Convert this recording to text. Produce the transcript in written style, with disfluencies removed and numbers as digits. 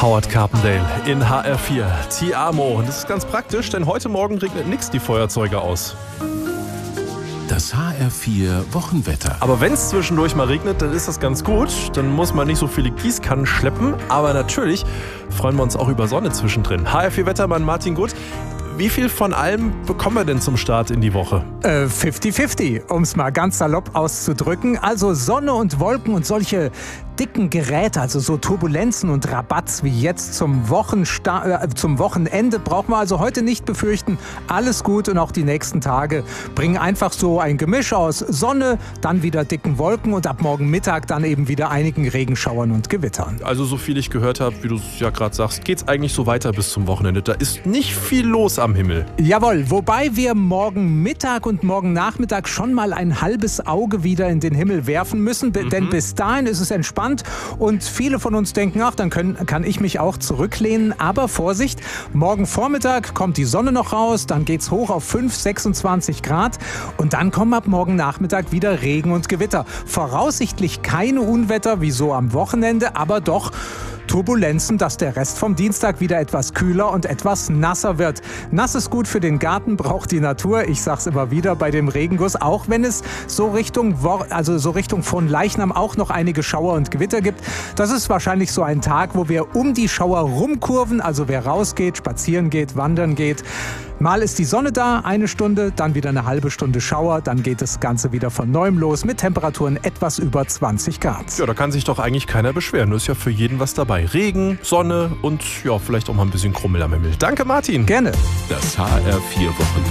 Howard Carpendale in HR4. Ti amo. Und das ist ganz praktisch, denn heute Morgen regnet nix die Feuerzeuge aus. Das HR4 Wochenwetter. Aber wenn es zwischendurch mal regnet, dann ist das ganz gut. Dann muss man nicht so viele Gießkannen schleppen. Aber natürlich freuen wir uns auch über Sonne zwischendrin. HR4-Wettermann Martin Gutt. Wie viel von allem bekommen wir denn zum Start in die Woche? 50-50, um es mal ganz salopp auszudrücken. Also Sonne und Wolken und solche dicken Geräte, also so Turbulenzen und Rabatz wie jetzt zum Wochenende, brauchen wir also heute nicht befürchten. Alles gut und auch die nächsten Tage bringen einfach so ein Gemisch aus Sonne, dann wieder dicken Wolken und ab morgen Mittag dann eben wieder einigen Regenschauern und Gewittern. Also so viel ich gehört habe, wie du es ja gerade sagst, geht es eigentlich so weiter bis zum Wochenende. Da ist nicht viel los am Himmel. Jawohl, wobei wir morgen Mittag und morgen Nachmittag schon mal ein halbes Auge wieder in den Himmel werfen müssen, denn bis dahin ist es entspannt und viele von uns denken, ach, dann kann ich mich auch zurücklehnen. Aber Vorsicht, morgen Vormittag kommt die Sonne noch raus, dann geht's hoch auf 26 Grad und dann kommen ab morgen Nachmittag wieder Regen und Gewitter. Voraussichtlich keine Unwetter wie so am Wochenende, aber doch Turbulenzen, dass der Rest vom Dienstag wieder etwas kühler und etwas nasser wird. Nass ist gut für den Garten, braucht die Natur. Ich sag's immer wieder bei dem Regenguss, auch wenn es so Richtung von Leichnam auch noch einige Schauer und Gewitter gibt. Das ist wahrscheinlich so ein Tag, wo wir um die Schauer rumkurven, also wer rausgeht, spazieren geht, wandern geht. Mal ist die Sonne da, eine Stunde, dann wieder eine halbe Stunde Schauer, dann geht das Ganze wieder von neuem los mit Temperaturen etwas über 20 Grad. Ja, da kann sich doch eigentlich keiner beschweren. Da ist ja für jeden was dabei. Regen, Sonne und ja, vielleicht auch mal ein bisschen Krummel am Himmel. Danke, Martin. Gerne. Das HR4 Wochenwetter.